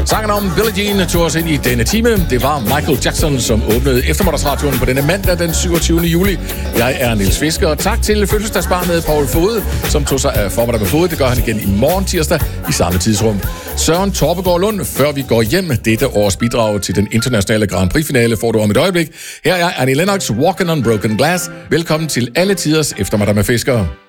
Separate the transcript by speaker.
Speaker 1: Sangen om Billie Jean tog os ind i denne time. Det var Michael Jackson, som åbnede eftermiddagsradioen på denne mandag den 27. juli. Jeg er Niels Fisker, og tak til fødselsdagsbarnet Paul Fode, som tog sig af formiddag med Fode. Det gør han igen i morgen tirsdag i samme tidsrum. Søren Torpegaard Lund, før vi går hjem. Dette års bidrag til den internationale Grand Prix-finale får du om et øjeblik. Her er Annie Lennox, Walking on Broken Glass. Velkommen til alle tiders eftermiddag med Fisker.